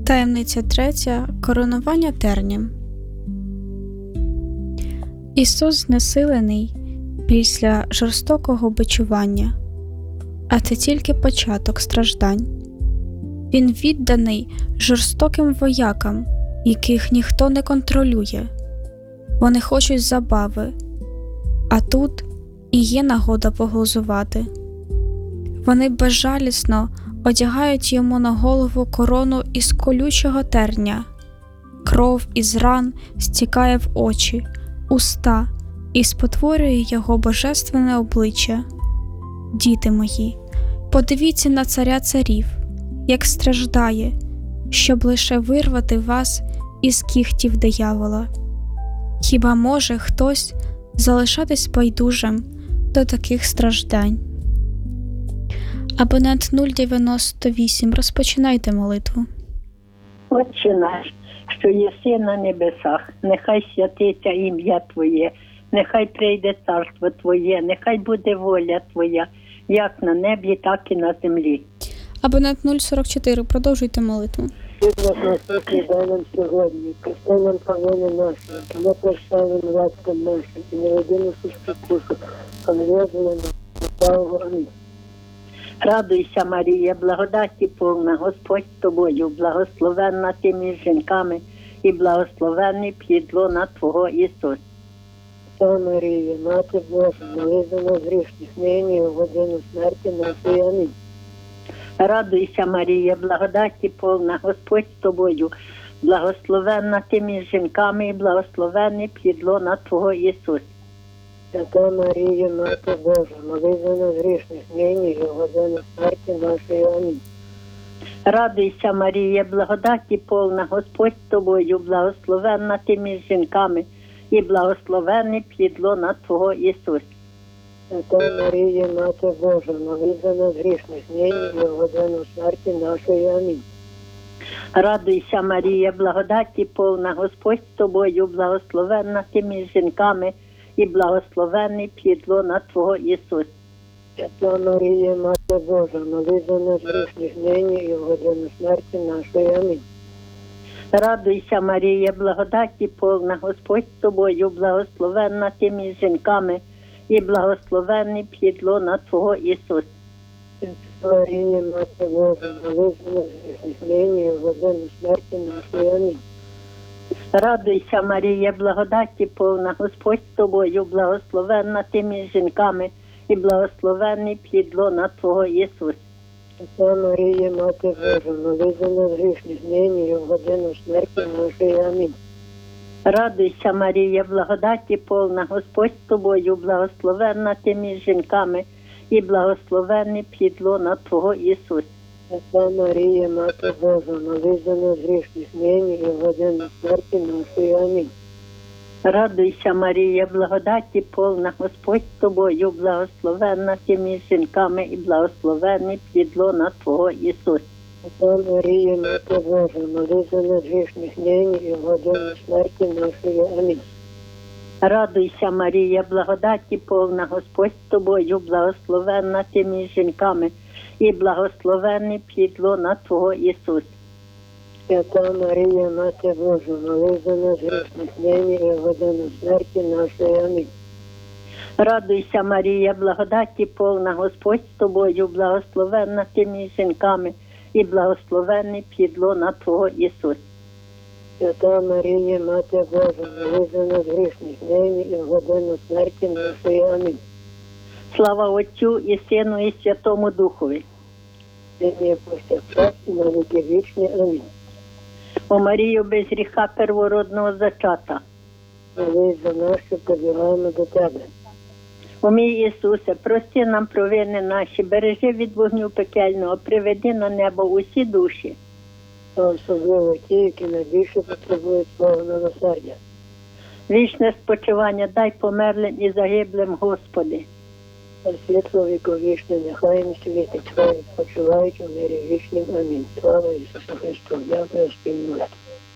Таємниця третя. Коронування тернем. Ісус знесилений після жорстокого бичування, а це тільки початок страждань. Він відданий жорстоким воякам, яких ніхто не контролює. Вони хочуть забави, а тут і є нагода поглузувати. Вони безжалісно одягають йому на голову корону із колючого терня. Кров із ран стікає в очі, уста і спотворює його божественне обличчя. Діти мої, подивіться на царя царів, як страждає, щоб лише вирвати вас із кігтів диявола. Хіба може хтось залишатись байдужим до таких страждань? Абонент 098, розпочинайте молитву. Отче наш, що єси на небесах, нехай святиться ім'я Твоє, нехай прийде царство Твоє, нехай буде воля Твоя, як на небі, так і на землі. Абонент 044, продовжуйте молитву. Світ насущний дай нам сьогодні, прости нам провини наші, ми прощаємо власкам нашим, і не веди нас у спокусу, а не веди нас на правого гріх. Радуйся, Марія, благодаті повна, Господь з тобою, благословенна ти між жінками, і благословенний плід лона Твого Ісус. Свята Марія, Мати Божа, молись за нас грішних, нині і в годину смерті нашої. Амінь. Радуйся, Марія, благодаті повна, Господь з тобою, благословенна ти між жінками, і благословенний плід лона Твого Ісус. Свята Марія, Мати Божа, молись за нас грішних, нині і в годину смерті нашої. Амінь. Радуйся, Марія, благодаті повна, Господь з тобою, благословенна ти між жінками, і благословенний плід лона Твого Ісус. Свята Марія, Мати Божа, молись за нас грішних, нині і в годину смерті нашої. Амінь. Радуйся, Марія, благодаті повна, Господь з тобою, благословенна ти між жінками, і благословенний плід лона Твого Ісус. Свята Марія, Мати Божа, молись за нас грішних, нині і в годину смерті нашої. Амінь. Радуйся, Марія, благодаті повна, Господь з тобою, благословенна ти між жінками, і благословенний плід лона Твого Ісус. Свята Марія, Мати Божа, молись за нас грішних, нині і в годину смерті нашої. Амінь. Радуйся, Марія, благодаті повна, Господь з тобою, благословенна ти між жінками, і благословенний плід лона Твого Ісус. Свята Марія, Мати Божа, молись за нас грішних, нині і в годину смерті нашої. Амінь. Радуйся, Марія, благодаті повна, Господь з тобою, благословенна ти між жінками, і благословенний плід лона Твого Ісус. Свята Марія, Мати Божа, молись за нас грішних, нині і в годину смерті нашої. Амінь. Радуйся, Марія, благодаті повна, Господь з тобою, благословенна ти між жінками, і благословенний плід лона Твого Ісус. Свята Марія, Мати Божа, молись за нас грішних, нині і в годину смерті нашої. Амінь. Радуйся, Марія, благодаті повна, Господь з тобою, благословенна ти між жінками, і благословенний плід лона Твого Ісус. Свята Марія, Мати Божа, молись за нас грішних, нині і в годину смерті нашої. Амінь. Радуйся, Марія, благодаті повна, Господь з тобою, благословенна ти між жінками, і благословенний плід лона Твого Ісус. Свята Марія, Мати Божа, молись за нас грішних, нині і в годину смерті нашої. Амінь. Слава Отцю і Сину, і Святому Духові. Нині повсякчас і на віки вічні. Амінь. О Марію, без гріха первородного зачата. Молись за нас, що побігаємо до Тебе. О мій Ісусе, прости нам провини наші, бережи від вогню пекельного, приведи на небо усі душі. А особливо ті, які найбільше потребують Твого милосердя. Вічне спочивання дай померлим і загиблим, Господи. А світло віковічне нехай їм світить, хай відпочивають у мирі вічнім. Амінь. Слава Ісусу Христу. Дякую спільноті.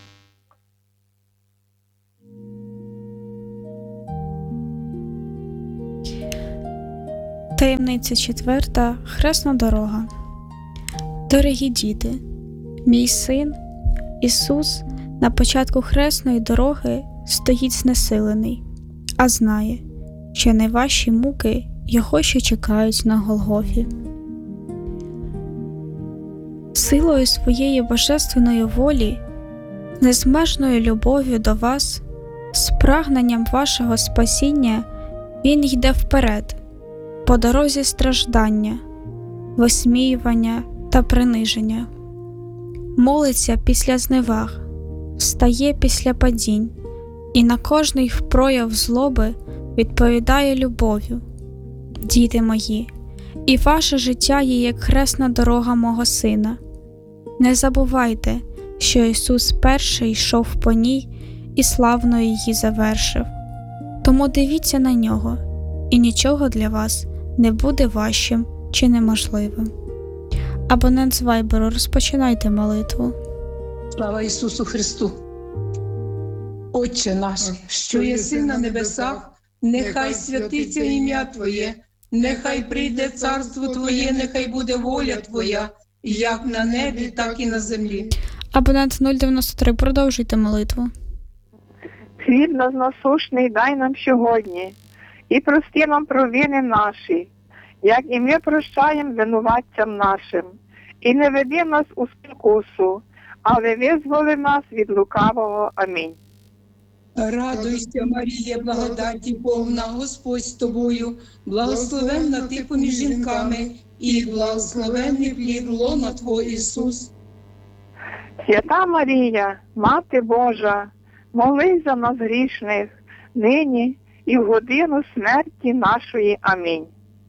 Таємниця четверта. Хресна дорога. Дорогі діти, мій син Ісус на початку хресної дороги стоїть знесилений, а знає, що найважчі муки Його ще чекають на Голгофі. Силою своєї божественної волі, незмежною любов'ю до вас, з прагненням вашого спасіння Він йде вперед, по дорозі страждання, висміювання та приниження. Молиться після зневаг, встає після падінь і на кожний прояв злоби відповідає любов'ю. Діти мої, і ваше життя є як хресна дорога мого Сина. Не забувайте, що Ісус перший йшов по ній і славно її завершив. Тому дивіться на Нього, і нічого для вас не буде важчим чи неможливим. Абонент з Вайберу, розпочинайте молитву. Слава Ісусу Христу! Отче наш, що єси на небесах, нехай святиться ім'я Твоє, нехай прийде царство Твоє, нехай буде воля Твоя, як на небі, так і на землі. Абонент 093, продовжуйте молитву. Хліб наш насущний дай нам сьогодні, і прости нам провини наші, як і ми прощаємо винуватцям нашим. І не веди нас у спокусу, але визволи нас від лукавого. Амінь. Радуйся, Марія, благодаті повна, Господь з тобою, благословенна ти поміж жінками, і благословенний плід лона Твого, Ісус. Свята Марія, Мати Божа, молись за нас грішних, нині і в годину смерті нашої. Амінь.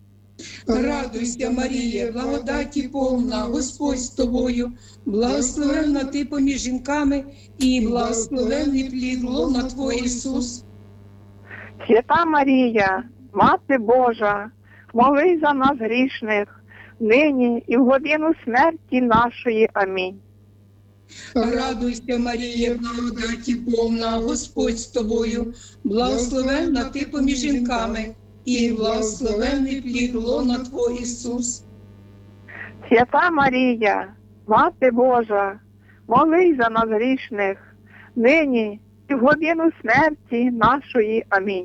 Радуйся, Марія, благодаті повна, Господь з тобою, благословенна ти поміж жінками, і благословенний плід лона Твого, Ісус. Свята Марія, Мати Божа, молись за нас грішних, нині і в годину смерті нашої. Амінь. Радуйся, Марія, благодаті повна, Господь з тобою, благословенна ти поміж жінками, і благословенний плід лона Твого, Ісус. Свята Марія, Мати Божа, молись за нас грішних, нині і в годину смерті нашої. Амінь.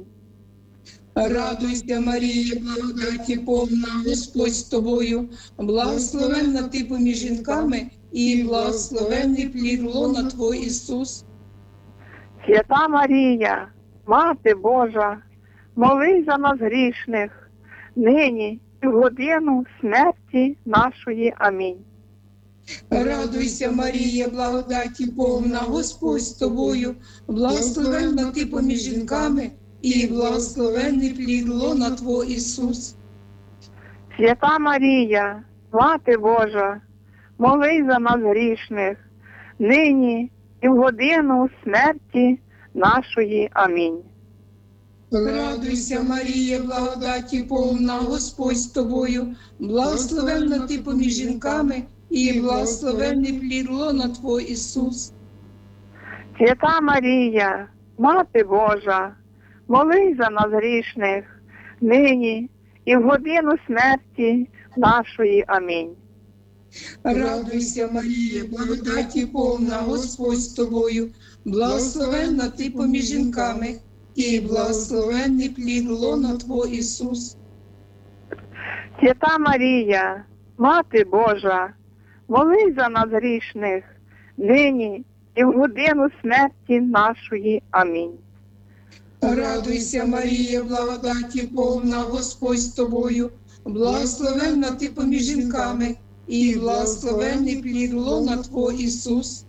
Радуйся, Марія, благодаті повна, Господь з тобою, благословенна ти поміж жінками, і благословенний плід лона Твого, Ісус. Свята Марія, Мати Божа, молись за нас грішних, нині і в годину смерті нашої. Амінь. Радуйся, Марія, благодаті повна, Господь з тобою, благословенна ти поміж жінками, і благословенний плід лона Твого, Ісус. Свята Марія, Мати Божа, молись за нас грішних, нині і в годину смерті нашої. Амінь. Радуйся, Марія, благодаті повна, Господь з тобою, благословенна ти поміж жінками, і благословенний плід лона Твого, Ісус. Свята Марія, Мати Божа, молись за нас грішних, нині і в годину смерті нашої. Амінь. Радуйся, Марія, благодаті повна, Господь з тобою, благословенна ти поміж жінками, і благословенний плід лона Твого, Ісус. Свята Марія, Мати Божа, молись за нас грішних, нині і в годину смерті нашої. Амінь. Радуйся, Марія, благодаті повна, Господь з тобою, благословенна ти поміж жінками, і благословенний плід лона Твого, Ісус.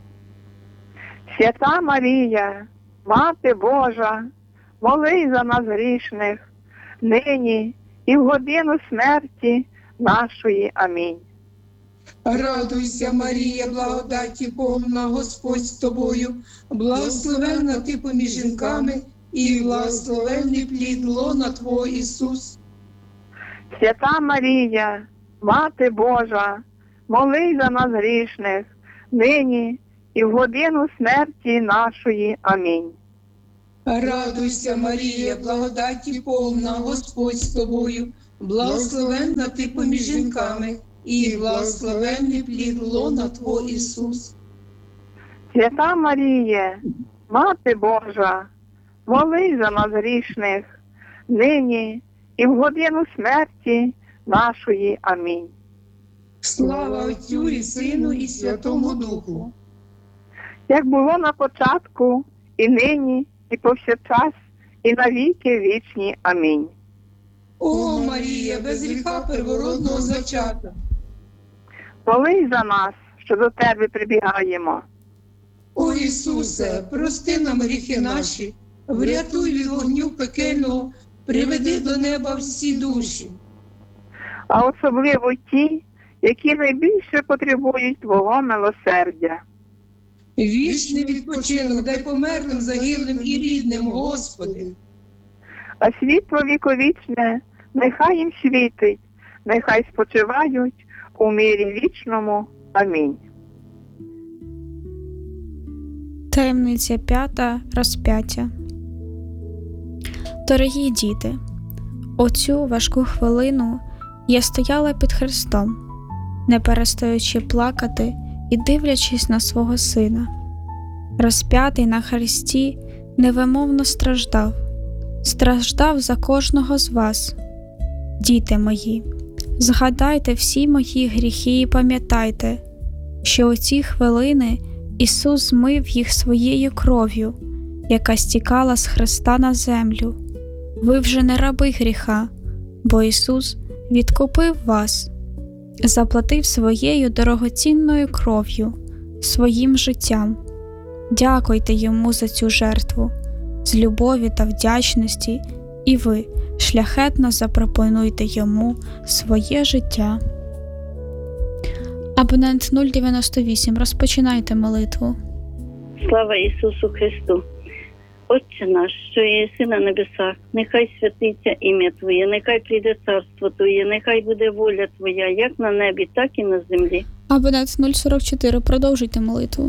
Свята Марія, Мати Божа, молись за нас грішних, нині і в годину смерті нашої. Амінь. Радуйся, Марія, благодаті повна, Господь з тобою, благословенна ти поміж жінками, і благословенний плід лона Твого, Ісус. Свята Марія, Мати Божа, молись за нас грішних, нині і в годину смерті нашої. Амінь. Радуйся, Марія, благодаті повна, Господь з тобою, благословенна ти поміж жінками, і благословенний плід лона Твого, Ісус. Свята Маріє, Мати Божа, молись за нас грішних, нині і в годину смерті нашої. Амінь. Слава Отцю і Сину і Святому Духу. Як було на початку, і нині, і повсякчас, і навіки вічні. Амінь. О, Марія, без гріха первородного зачата. Молись за нас, що до Тебе прибігаємо. О Ісусе, прости нам гріхи наші, врятуй від вогню пекельного, приведи до неба всі душі. А особливо ті, які найбільше потребують Твого милосердя. Вічний відпочинок дай померлим, загиблим і рідним, Господи. А світло віковічне нехай їм світить, нехай спочивають у мирі вічному. Амінь. Таємниця 5. Розп'яття. Дорогі діти, у цю важку хвилину я стояла під Христом, не перестаючи плакати і дивлячись на свого Сина. Розп'ятий на хресті невимовно страждав за кожного з вас. Діти мої, згадайте всі мої гріхи і пам'ятайте, що у ці хвилини Ісус змив їх своєю кров'ю, яка стікала з хреста на землю. Ви вже не раби гріха, бо Ісус відкупив вас, заплатив своєю дорогоцінною кров'ю, своїм життям. Дякуйте Йому за цю жертву, з любові та вдячності, і ви шляхетно запропонуйте Йому своє життя. Абонент 098. Розпочинайте молитву. Слава Ісусу Христу! Отче наш, що єси на небесах, нехай святиться ім'я Твоє, нехай прийде царство Твоє, нехай буде воля Твоя, як на небі, так і на землі. Абонент 044. Продовжуйте молитву.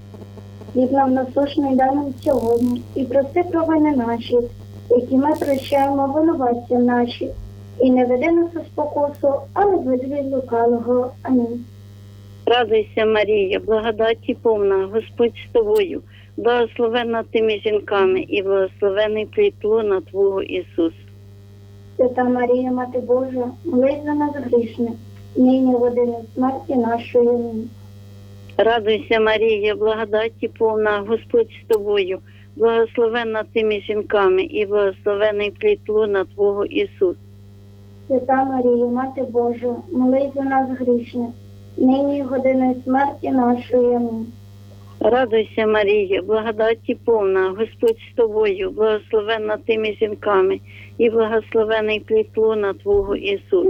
Хліб нам насущний дай нам сьогодні, і прости провини наші, які ми прощаємо винуватцям наші, і не веди нас у спокусу, але визволь від лукавого. Амінь. Радуйся, Марія, благодаті повна, Господь з тобою, благословенна тими жінками, і благословений плід лона Твого Ісус. Свята Марія, Мати Божа, молись за нас грішних, нині в годину смерті нашої. Амінь. Радуйся, Марія, благодаті повна, Господь з тобою, благословенна тими жінками, і благословений плід лона Твого Ісус. Свята Марія, Мати Божа, молись за нас грішних, нині в годину смерті нашої. Амінь. Радуйся, Марія, благодаті повна, Господь з тобою, благословенна тими жінками, і благословений плід лона Твого Ісус.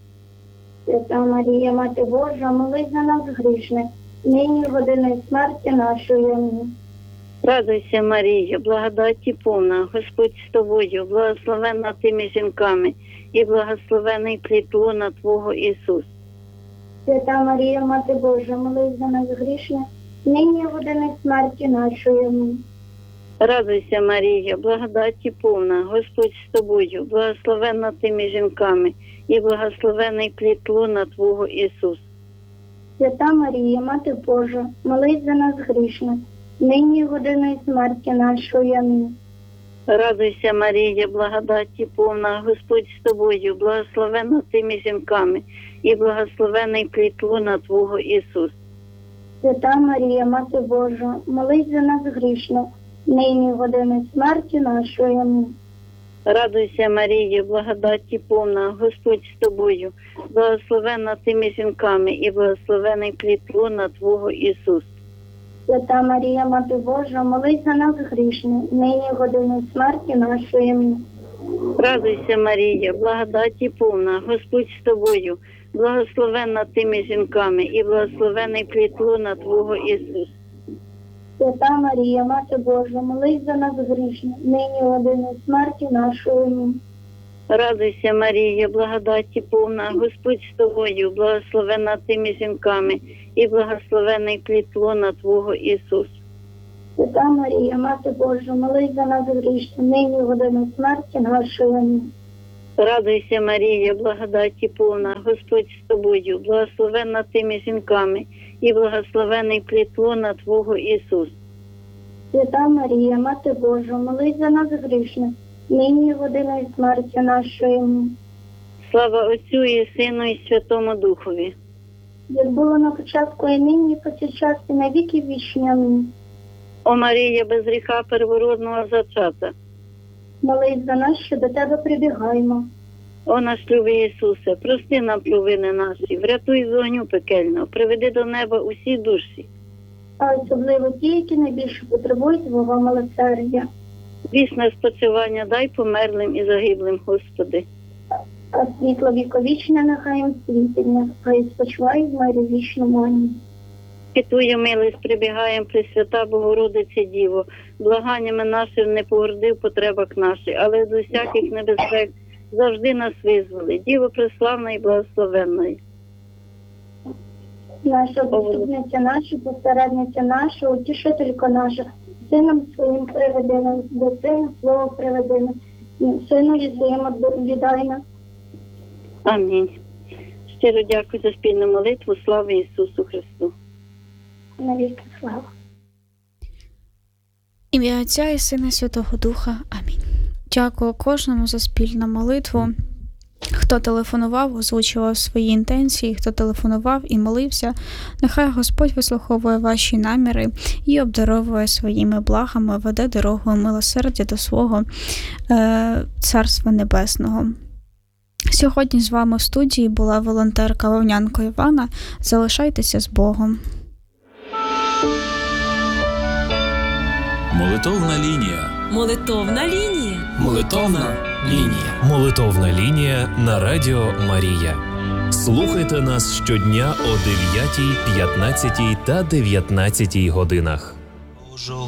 Свята Марія, Мати Божа, молись за нас грішних, нині в годину смерті нашої. Амінь. Радуйся, Марія, благодаті повна, Господь з тобою, благословенна тими жінками, і благословений плід лона Твого Ісус. Свята Марія, Мати Божа, молись за нас грішних, нині в годину смерті нашої. Амінь. Радуйся, Марія, благодаті повна, Господь з тобою, благословенна тими жінками, і благословений плід лона Твого Ісус. Свята Марія, Мати Божа, молись за нас грішних, нині в годину смерті нашої. Амінь. Радуйся, Марія, благодаті повна, Господь з тобою, благословенна тими жінками, і благословений плід лона Твого Ісус. Свята Марія, Мати Божа, молись за нас грішних, нині в годину смерті нашої. Амінь. Радуйся, Марія, благодаті повна, Господь з тобою, благословенна тими жінками, і благословений плід лона Твого Ісус. Свята Марія, Мати Божа, молись за нас грішних, нині в годину смерті нашої. Амінь. Радуйся, Марія, благодаті повна, Господь з тобою, благословенна тими жінками, і благословений плід лона Твого Ісус. Свята Марія, Мати Божа, молись за нас грішних, нині в годину смерті нашої. Амінь. Радуйся, Марія, благодаті повна, Господь з тобою, благословенна тими жінками, і благословений плід лона Твого Ісус. Свята Марія, Мати Божа, молись за нас грішних, нині в годину смерті нашої. Амінь. Радуйся, Марія, благодаті повна, Господь з тобою, благословенна тими жінками, і благословений плід лона Твого Ісус. Свята Марія, Мати Божа, молись за нас грішних, нині і в годину смерті нашої. Слава Отцю і Сину і Святому Духові. Як було на початку і нині, і повсякчас, і на віки вічні. Амінь. О Марія, без гріха первородного зачата. Молись за нас, що до тебе прибігаємо. О наш любий Ісусе, прости нам провини наші, врятуй з вогню пекельного, приведи до неба усі душі. А особливо ті, які найбільше потребують Твого милосердя. Вічне спочивання дай померлим і загиблим, Господи. А світло віковічне нехай їм світення, хай спочивають в мирі вічному. Амінь. Під Твою милість прибігаєм, Пресвята Богородице Діво, благаннями нашим не погорди в потребах наших, але з усяких небезпек завжди нас визволи. Діво преславна і благословенна. Наша заступниця наша, посередниця наша, утішителька наша, сином своїм приведи нас, до сина свого приведи нас, синові своєму віддай нас. Амінь. Щиро дякую за спільну молитву. Слава Ісусу Христу. Навіки слава. Ім'я Отця і Сина і Святого Духа. Амінь. Дякую кожному за спільну молитву. Хто телефонував, озвучував свої інтенції, хто телефонував і молився, нехай Господь вислуховує ваші наміри і обдаровує своїми благами, веде дорогою милосердя до свого Царства Небесного. Сьогодні з вами в студії була волонтерка Вовнянко Івана. Залишайтеся з Богом. Молитовна лінія. Молитовна лінія. Молитовна лінія. Молитовна лінія на Радіо Марія. Слухайте нас щодня о 9, 15 та 19 годинах.